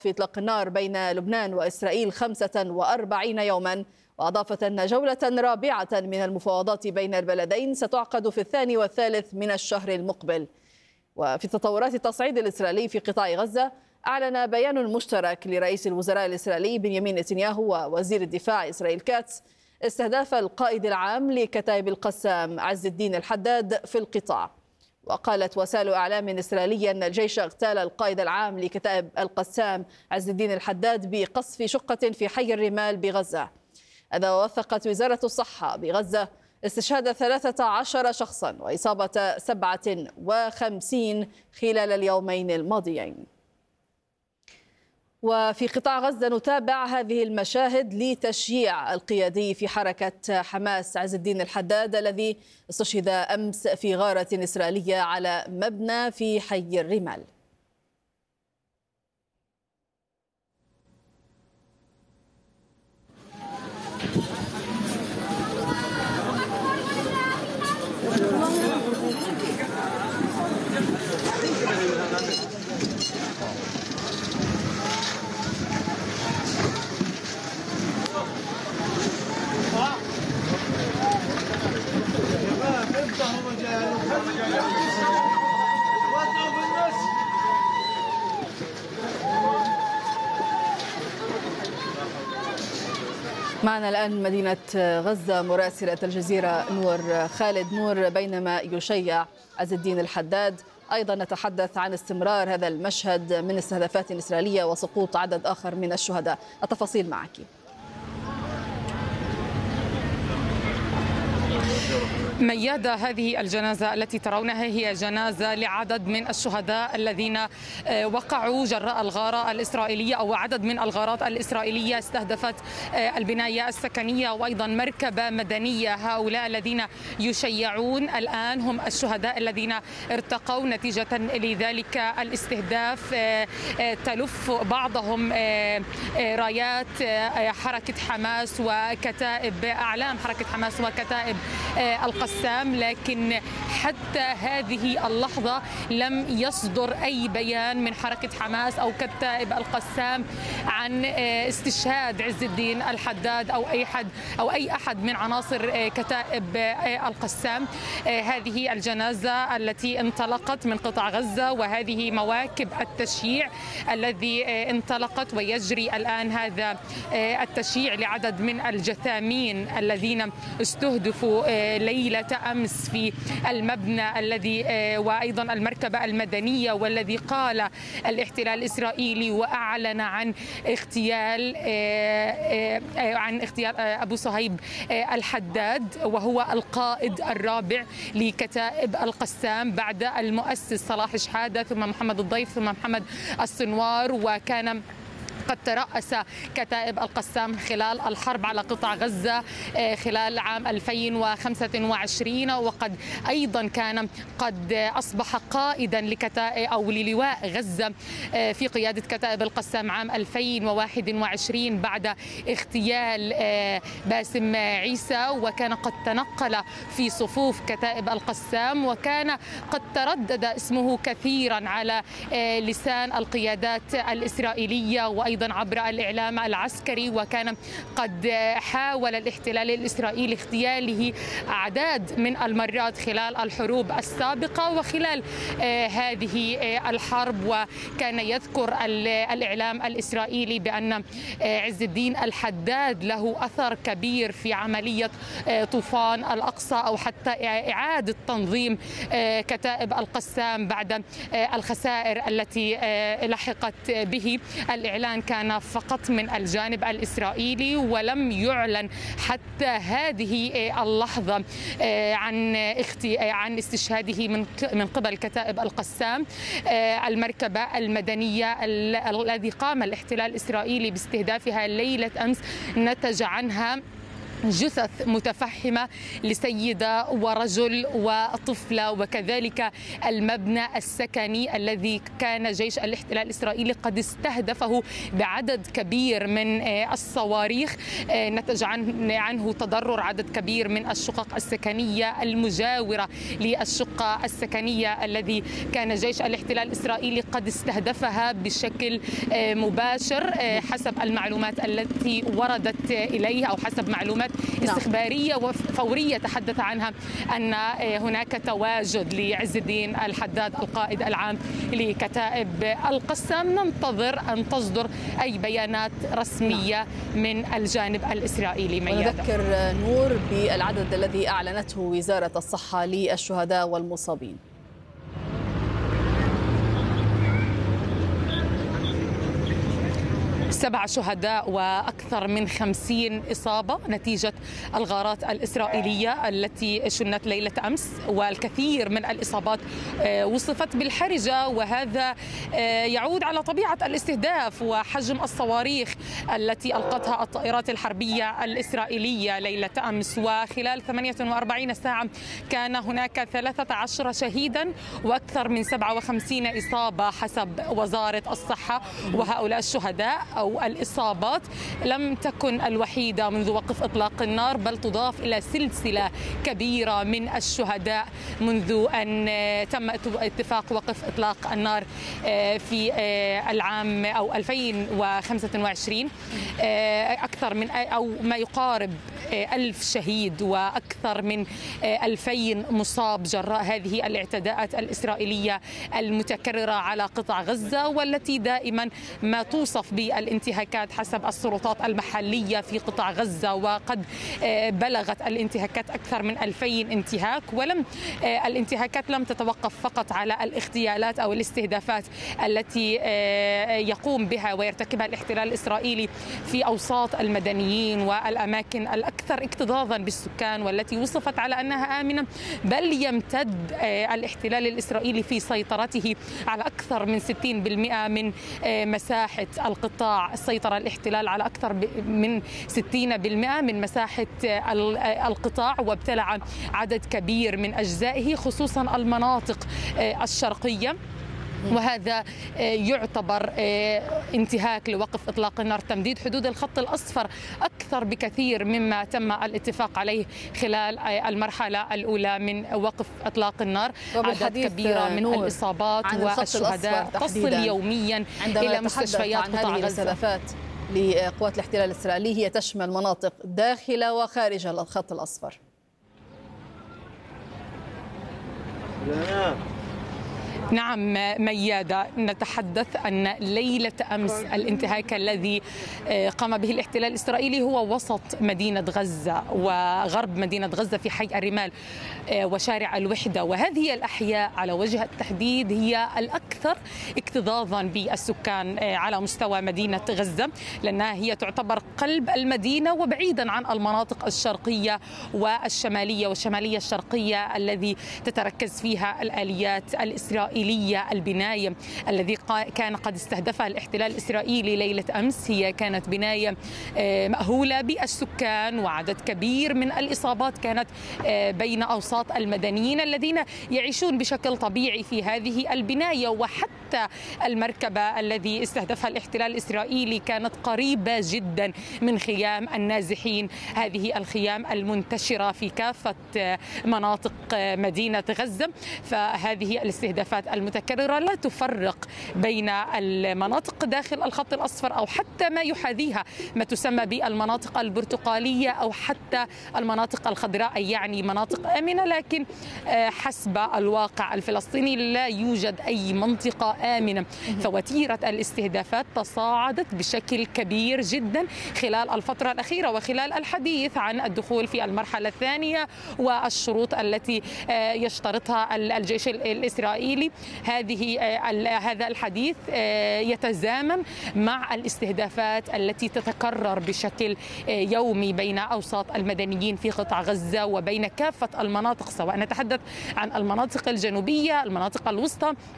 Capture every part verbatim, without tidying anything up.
في إطلاق النار بين لبنان وإسرائيل خمسة وأربعين يوما، وأضافت أن جولة رابعة من المفاوضات بين البلدين ستعقد في الثاني والثالث من الشهر المقبل. وفي تطورات التصعيد الإسرائيلي في قطاع غزة، أعلن بيان مشترك لرئيس الوزراء الإسرائيلي بنيامين نتنياهو ووزير الدفاع إسرائيل كاتس استهداف القائد العام لكتائب القسام عز الدين الحداد في القطاع. وقالت وسائل أعلام إسرائيلية أن الجيش اغتال القائد العام لكتائب القسام عز الدين الحداد بقصف شقة في حي الرمال بغزة. هذا ووثقت وزارة الصحة بغزة استشهاد ثلاثة عشر شخصا وإصابة سبعة وخمسين خلال اليومين الماضيين. وفي قطاع غزة نتابع هذه المشاهد لتشييع القيادي في حركة حماس عز الدين الحداد الذي استشهد أمس في غارة إسرائيلية على مبنى في حي الرمال. معنا الآن مدينة غزة مراسلة الجزيرة نور خالد. نور، بينما يشيع عز الدين الحداد أيضا نتحدث عن استمرار هذا المشهد من استهدافات إسرائيلية وسقوط عدد آخر من الشهداء، التفاصيل معك. ميادة، هذه الجنازة التي ترونها هي جنازة لعدد من الشهداء الذين وقعوا جراء الغارة الإسرائيلية أو عدد من الغارات الإسرائيلية استهدفت البناية السكنية وأيضا مركبة مدنية. هؤلاء الذين يشيعون الآن هم الشهداء الذين ارتقوا نتيجة لذلك الاستهداف. تلف بعضهم رايات حركة حماس وكتائب أعلام حركة حماس وكتائب القسام، لكن حتى هذه اللحظة لم يصدر أي بيان من حركة حماس أو كتائب القسام عن استشهاد عز الدين الحداد أو أي أحد أو أي أحد من عناصر كتائب القسام. هذه الجنازة التي انطلقت من قطاع غزة وهذه مواكب التشييع الذي انطلقت ويجري الآن هذا التشييع لعدد من الجثامين الذين استهدفوا ليلة أمس في المبنى الذي وأيضا المركبة المدنية والذي قال الاحتلال الإسرائيلي وأعلن عن اغتيال عن اغتيال أبو صهيب الحداد وهو القائد الرابع لكتائب القسام بعد المؤسس صلاح شحادة ثم محمد الضيف ثم محمد السنوار. وكان قد ترأس كتائب القسام خلال الحرب على قطاع غزة خلال عام ألفين وخمسة وعشرين، وقد أيضا كان قد أصبح قائدا لكتائب أو للواء غزة في قيادة كتائب القسام عام ألفين وواحد وعشرين بعد اغتيال باسم عيسى، وكان قد تنقل في صفوف كتائب القسام وكان قد تردد اسمه كثيرا على لسان القيادات الإسرائيلية وأيضا عبر الإعلام العسكري. وكان قد حاول الاحتلال الإسرائيلي اغتياله أعداد من المرات خلال الحروب السابقة وخلال هذه الحرب. وكان يذكر الإعلام الإسرائيلي بأن عز الدين الحداد له أثر كبير في عملية طوفان الأقصى أو حتى إعادة تنظيم كتائب القسام بعد الخسائر التي لحقت به. الإعلان كان فقط من الجانب الإسرائيلي ولم يعلن حتى هذه اللحظة عن عن استشهاده من من قبل كتائب القسام. المركبة المدنية الذي قام الاحتلال الإسرائيلي باستهدافها ليلة أمس نتج عنها جثث متفحمة لسيدة ورجل وطفلة، وكذلك المبنى السكني الذي كان جيش الاحتلال الإسرائيلي قد استهدفه بعدد كبير من الصواريخ، نتج عنه تضرر عدد كبير من الشقق السكنية المجاورة للشقة السكنية الذي كان جيش الاحتلال الإسرائيلي قد استهدفها بشكل مباشر حسب المعلومات التي وردت إليه، أو حسب معلومات استخبارية وفورية تحدث عنها أن هناك تواجد لعز الدين الحداد القائد العام لكتائب القسام. ننتظر أن تصدر أي بيانات رسمية من الجانب الإسرائيلي. ونذكر نور بالعدد الذي أعلنته وزارة الصحة للشهداء والمصابين. سبع شهداء وأكثر من خمسين إصابة نتيجة الغارات الإسرائيلية التي شنت ليلة أمس، والكثير من الإصابات وصفت بالحرجة، وهذا يعود على طبيعة الاستهداف وحجم الصواريخ التي ألقتها الطائرات الحربية الإسرائيلية ليلة أمس. وخلال ثمانية وأربعين ساعة كان هناك ثلاثة عشر شهيدا وأكثر من سبعة وخمسين إصابة حسب وزارة الصحة. وهؤلاء الشهداء أو الإصابات لم تكن الوحيدة منذ وقف إطلاق النار، بل تضاف إلى سلسلة كبيرة من الشهداء منذ أن تم اتفاق وقف إطلاق النار في العام أو ألفين وخمسة وعشرين. أكثر من أو ما يقارب ألف شهيد وأكثر من ألفين مصاب جراء هذه الاعتداءات الإسرائيلية المتكررة على قطاع غزة، والتي دائما ما توصف بالانتهاكات حسب السلطات المحلية في قطاع غزة. وقد بلغت الانتهاكات أكثر من ألفين انتهاك، ولم الانتهاكات لم تتوقف فقط على الاغتيالات أو الاستهدافات التي يقوم بها ويرتكبها الاحتلال الإسرائيلي في أوساط المدنيين والأماكن الأكثر اكتظاظا بالسكان والتي وصفت على أنها آمنة، بل يمتد الاحتلال الإسرائيلي في سيطرته على أكثر من ستين بالمئة من مساحة القطاع. سيطر الاحتلال على أكثر من ستين بالمئة من مساحة القطاع، وابتلع عدد كبير من أجزائه خصوصا المناطق الشرقية، وهذا يعتبر انتهاك لوقف إطلاق النار، تمديد حدود الخط الأصفر أكثر بكثير مما تم الاتفاق عليه خلال المرحلة الأولى من وقف إطلاق النار. عدد كبيرة من الإصابات والشهداء تصل يوميا إلى مستشفيات قطاع غزة. لقوات الاحتلال الإسرائيلي هي تشمل مناطق داخل وخارج الخط الأصفر. نعم ميادة، نتحدث أن ليلة أمس الانتهاك الذي قام به الاحتلال الإسرائيلي هو وسط مدينة غزة وغرب مدينة غزة في حي الرمال وشارع الوحدة، وهذه الأحياء على وجه التحديد هي الأكثر اكتظاظا بالسكان على مستوى مدينة غزة، لأنها هي تعتبر قلب المدينة وبعيدا عن المناطق الشرقية والشمالية والشمالية الشرقية الذي تتركز فيها الآليات الإسرائيلية. البناية الذي كان قد استهدفها الاحتلال الإسرائيلي ليلة أمس هي كانت بناية مأهولة بالسكان، وعدد كبير من الإصابات كانت بين أوساط المدنيين الذين يعيشون بشكل طبيعي في هذه البناية. وحتى المركبة الذي استهدفها الاحتلال الإسرائيلي كانت قريبة جدا من خيام النازحين، هذه الخيام المنتشرة في كافة مناطق مدينة غزة. فهذه الاستهدافات المتكررة لا تفرق بين المناطق داخل الخط الأصفر أو حتى ما يحاذيها ما تسمى بالمناطق البرتقالية أو حتى المناطق الخضراء، يعني مناطق آمنة، لكن حسب الواقع الفلسطيني لا يوجد أي منطقة آمنة. فوتيرة الاستهدافات تصاعدت بشكل كبير جدا خلال الفترة الأخيرة، وخلال الحديث عن الدخول في المرحلة الثانية والشروط التي يشترطها الجيش الإسرائيلي، هذه هذا الحديث يتزامن مع الاستهدافات التي تتكرر بشكل يومي بين أوساط المدنيين في قطاع غزة وبين كافة المناطق، سواء نتحدث عن المناطق الجنوبية، المناطق الوسطى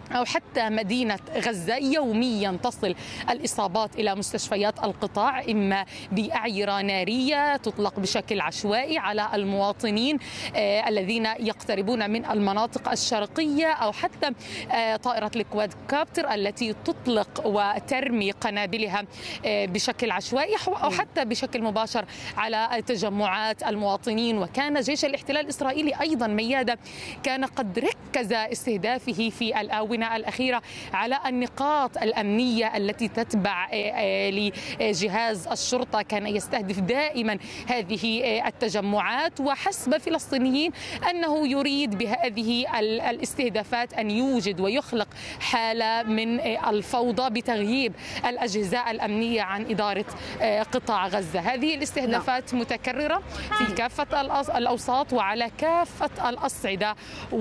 أو حتى مدينة غزة يوميا تصل الإصابات إلى مستشفيات القطاع، إما بأعيرة نارية تطلق بشكل عشوائي على المواطنين الذين يقتربون من المناطق الشرقية، أو حتى طائرة الكوادكوبتر التي تطلق وترمي قنابلها بشكل عشوائي أو حتى بشكل مباشر على تجمعات المواطنين. وكان جيش الاحتلال الإسرائيلي أيضا ميادة كان قد ركز استهدافه في الآونة الأخيرة على النقاط الأمنية التي تتبع لجهاز الشرطة، كان يستهدف دائما هذه التجمعات، وحسب فلسطينيين أنه يريد بهذه الاستهدافات أن يوجد ويخلق حالة من الفوضى بتغييب الأجهزة الأمنية عن إدارة قطاع غزة. هذه الاستهدافات متكررة في كافة الأوساط وعلى كافة الأصعدة،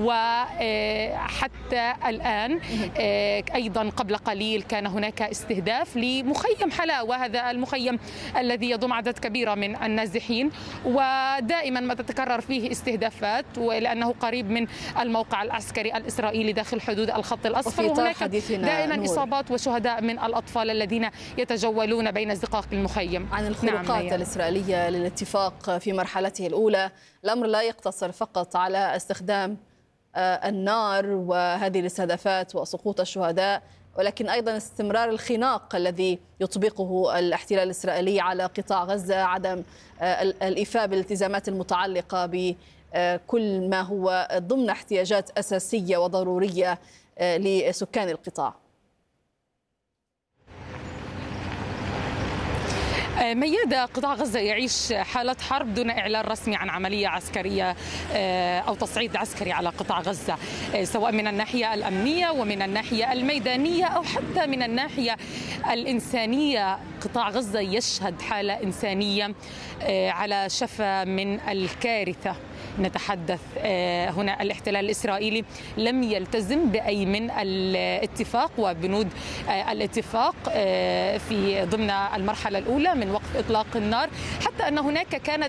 وحتى الآن أيضا قبل قليل كان هناك استهداف لمخيم حلاوة، هذا المخيم الذي يضم عدد كبير من النازحين، ودائما ما تتكرر فيه استهدافات ولأنه قريب من الموقع العسكري الإسرائيلي داخل حدود الخط الأصفر، وهناك دائما نور. إصابات وشهداء من الأطفال الذين يتجولون بين زقاق المخيم. عن الخروقات نعم الإسرائيلية للاتفاق في مرحلته الأولى، الأمر لا يقتصر فقط على استخدام النار وهذه الاستهدافات وسقوط الشهداء، ولكن أيضا استمرار الخناق الذي يطبقه الاحتلال الإسرائيلي على قطاع غزة، عدم الإيفاء بالالتزامات المتعلقة بكل ما هو ضمن احتياجات أساسية وضرورية لسكان القطاع. ميادة، قطاع غزة يعيش حالة حرب دون إعلان رسمي عن عملية عسكرية أو تصعيد عسكري على قطاع غزة، سواء من الناحية الأمنية ومن الناحية الميدانية أو حتى من الناحية الإنسانية. قطاع غزة يشهد حالة إنسانية على شفا من الكارثة. نتحدث هنا الاحتلال الإسرائيلي لم يلتزم بأي من الاتفاق وبنود الاتفاق في ضمن المرحلة الأولى من وقف إطلاق النار، حتى أن هناك كانت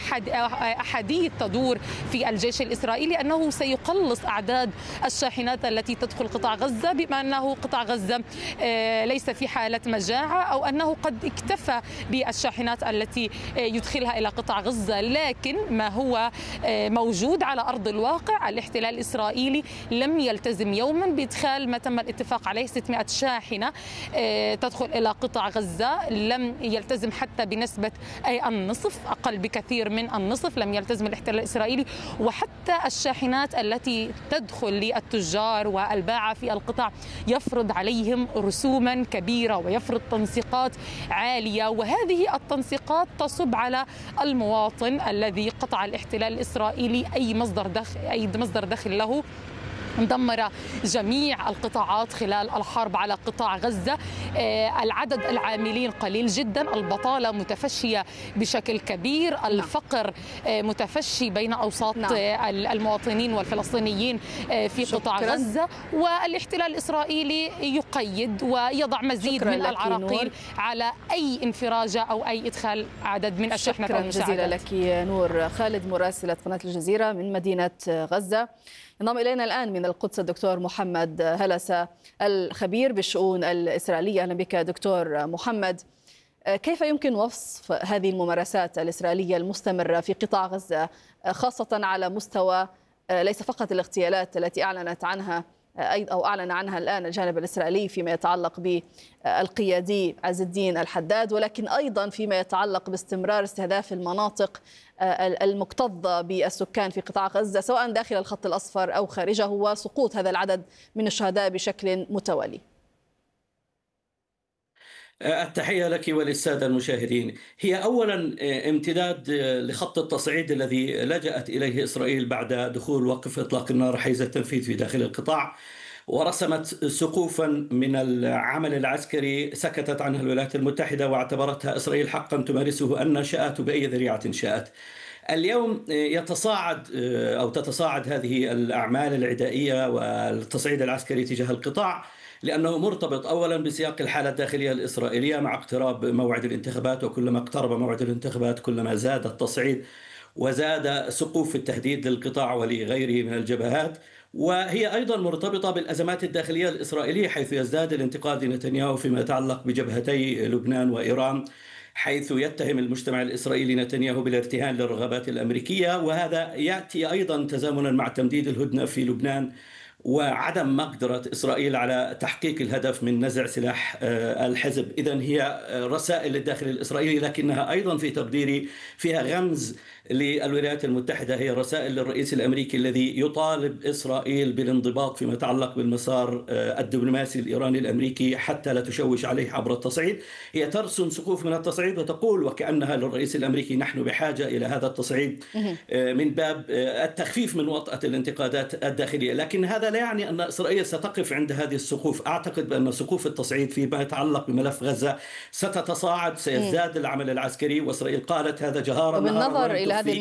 أحاديث تدور في الجيش الإسرائيلي أنه سيقلص أعداد الشاحنات التي تدخل قطاع غزة، بما أنه قطاع غزة ليس في حالة مجاعة أو أنه قد اكتفى بالشاحنات التي يدخلها إلى قطاع غزة. لكن ما هو موجود على أرض الواقع، الاحتلال الإسرائيلي لم يلتزم يوما بإدخال ما تم الاتفاق عليه ستمائة شاحنة تدخل إلى قطاع غزة، لم يلتزم حتى بنسبة أي النصف، أقل بكثير من النصف لم يلتزم الاحتلال الإسرائيلي. وحتى الشاحنات التي تدخل للتجار والباعة في القطاع يفرض عليهم رسوما كبيرة ويفرض تنسيقات عالية، وهذه التنسيقات تصب على المواطن الذي قطع الاحتلال الإسرائيلي أي مصدر دخل أي مصدر دخل له. دمر جميع القطاعات خلال الحرب على قطاع غزة، العدد العاملين قليل جدا، البطالة متفشية بشكل كبير، الفقر متفشي بين أوساط نعم. المواطنين والفلسطينيين في قطاع شكرا. غزة، والاحتلال الإسرائيلي يقيد ويضع مزيد من العراقيل على أي انفراجة أو أي إدخال عدد من الشحنات والمساعدات. شكرا جزيلا لك نور خالد مراسلة قناة الجزيرة من مدينة غزة. انضم إلينا الآن من القدس الدكتور محمد هلسة الخبير بالشؤون الإسرائيلية. أهلا بك دكتور محمد. كيف يمكن وصف هذه الممارسات الإسرائيلية المستمرة في قطاع غزة، خاصة على مستوى ليس فقط الاغتيالات التي أعلنت عنها أو أعلن عنها الآن الجانب الإسرائيلي فيما يتعلق بالقيادي عز الدين الحداد، ولكن أيضا فيما يتعلق باستمرار استهداف المناطق المكتظة بالسكان في قطاع غزة سواء داخل الخط الأصفر أو خارجه، وسقوط هذا العدد من الشهداء بشكل متوالي؟ التحية لك وللسادة المشاهدين. هي أولا امتداد لخط التصعيد الذي لجأت إليه إسرائيل بعد دخول وقف إطلاق النار حيز التنفيذ في داخل القطاع، ورسمت سقوفا من العمل العسكري سكتت عنها الولايات المتحدة واعتبرتها إسرائيل حقا تمارسه أن شاءت بأي ذريعة شاءت. اليوم يتصاعد أو تتصاعد هذه الأعمال العدائية والتصعيد العسكري تجاه القطاع، لأنه مرتبط أولا بسياق الحالة الداخلية الإسرائيلية مع اقتراب موعد الانتخابات، وكلما اقترب موعد الانتخابات كلما زاد التصعيد وزاد سقوف التهديد للقطاع ولغيره من الجبهات. وهي أيضا مرتبطة بالأزمات الداخلية الإسرائيلية، حيث يزداد الانتقاد لنتنياهو فيما يتعلق بجبهتي لبنان وإيران، حيث يتهم المجتمع الإسرائيلي نتنياهو بالارتهان للرغبات الأمريكية، وهذا يأتي أيضا تزامنا مع تمديد الهدنة في لبنان وعدم مقدرة إسرائيل على تحقيق الهدف من نزع سلاح الحزب. إذن هي رسائل للداخل الإسرائيلي، لكنها أيضا في تقديري فيها غمز للولايات المتحدة، هي رسائل للرئيس الأمريكي الذي يطالب إسرائيل بالانضباط فيما يتعلق بالمسار الدبلوماسي الإيراني الأمريكي حتى لا تشوش عليه عبر التصعيد. هي ترسم سقوف من التصعيد وتقول وكأنها للرئيس الأمريكي نحن بحاجة إلى هذا التصعيد من باب التخفيف من وطأة الانتقادات الداخلية، لكن هذا لا يعني أن إسرائيل ستقف عند هذه السقوف. أعتقد بأن سقوف التصعيد فيما يتعلق بملف غزة ستتصاعد، سيزداد العمل العسكري، وإسرائيل قالت هذا جهارا. وبالنظر إلى هذه